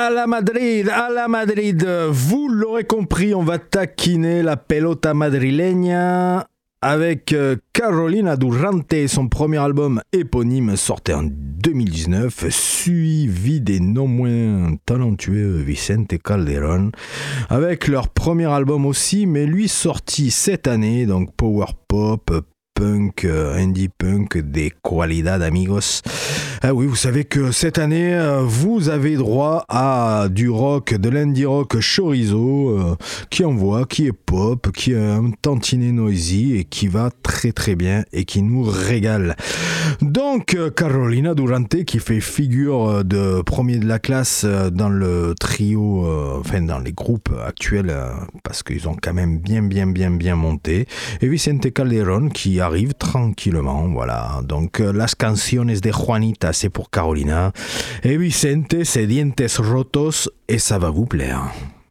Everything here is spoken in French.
À la Madrid, vous l'aurez compris, on va taquiner la pelota madrileña avec Carolina Durante. Son premier album éponyme sortait en 2019, suivi des non moins talentueux Vicente Calderón avec leur premier album aussi, mais lui sorti cette année, donc power pop, punk, indie punk, des qualidad amigos. Ah oui, vous savez que cette année, vous avez droit à du rock, de l'indie rock chorizo, qui envoie, qui est pop, qui est un tantinet noisy et qui va très très bien et qui nous régale. Donc, Carolina Durante qui fait figure de premier de la classe dans le trio, dans les groupes actuels, parce qu'ils ont quand même bien monté. Et Vicente Calderón qui arrive tranquillement, voilà. Donc, las canciones de Juanita, c'est pour Carolina. Et Vicente, c'est dientes rotos, et ça va vous plaire.